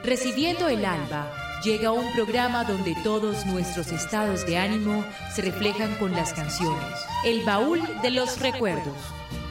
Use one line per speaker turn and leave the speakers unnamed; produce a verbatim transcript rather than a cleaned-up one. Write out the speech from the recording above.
Recibiendo el alba, llega un programa donde todos nuestros estados de ánimo se reflejan con las canciones. El baúl de los recuerdos.